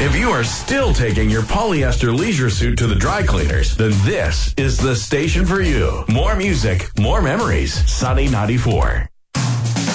If you are still taking your polyester leisure suit to the dry cleaners, then this is the station for you. More music, more memories. Sunny 94.